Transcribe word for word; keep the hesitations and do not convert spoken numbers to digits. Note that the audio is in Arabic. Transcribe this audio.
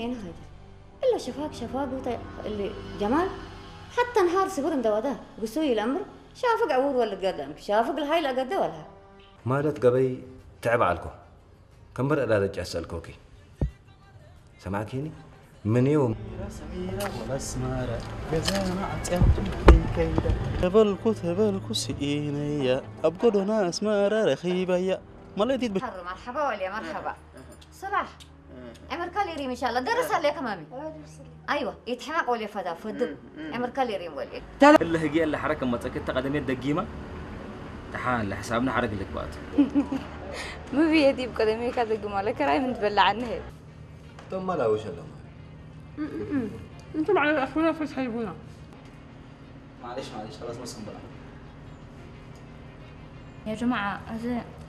سنين هاي إلا شفاك شفاك اللي جمال حتى نهار سبرن دوده قسوي الأمر شافق عور ولا قدامك شافق الهاي لا قد ولا مالت قبي تعب عليكم كم مرة لا رجع أسألكوكي سمعتيني من يوم سميرة ولا سمارة جزانا عتيهم كيدا تبلكو تبلكو سئينيا أبقدو ناس مارة رخيبة ما لا يديد مرحبا وليا مرحبا صباح عمر كاليريم إن شاء الله درس عليك مامي أيوة يتحمق ولي فدا فدب عمر كاليريم ولي اللي هجي اللي حركة ما تكت قدمية دقيمة تحان لحسابنا حرق لك بات ما بيدي بقدمي كذا جمالة كراي من تبلع عنها ثم لا وش لهم انتم على اخونا فاش حيبونا معلش معلش خلاص ما صنبرا يا جماعة هذا